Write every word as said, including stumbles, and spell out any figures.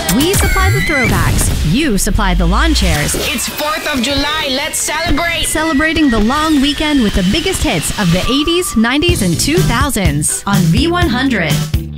We supply the throwbacks. You supply the lawn chairs. It's fourth of July. Let's celebrate. Celebrating the long weekend with the biggest hits of the eighties, nineties, and two thousands on V one hundred.